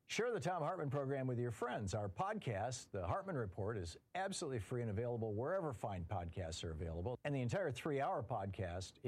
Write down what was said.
Share the Thom Hartmann program with your friends. Our podcast, The Hartmann Report, is absolutely free and available wherever fine podcasts are available. And the entire 3-hour podcast